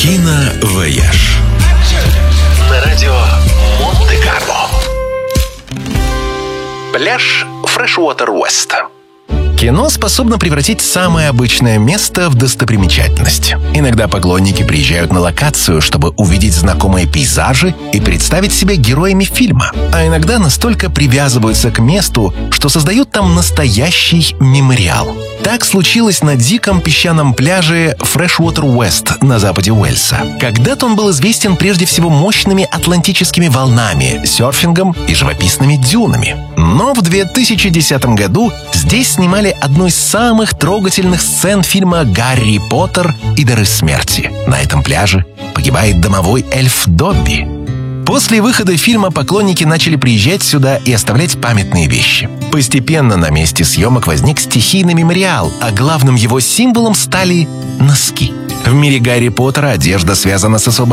Киновояж на радио Монте-Карло. Пляж Freshwater West. Кино способно превратить самое обычное место в достопримечательность. Иногда поклонники приезжают на локацию, чтобы увидеть знакомые пейзажи и представить себя героями фильма. А иногда настолько привязываются к месту, что создают там настоящий мемориал. Так случилось на диком песчаном пляже Freshwater West на западе Уэльса. Когда-то он был известен прежде всего мощными атлантическими волнами, серфингом и живописными дюнами. Но в 2010 году здесь снимали одну из самых трогательных сцен фильма «Гарри Поттер и дары смерти». На этом пляже погибает домовой эльф Добби. После выхода фильма поклонники начали приезжать сюда и оставлять памятные вещи. Постепенно на месте съемок возник стихийный мемориал, а главным его символом стали носки. В мире Гарри Поттера одежда связана с особо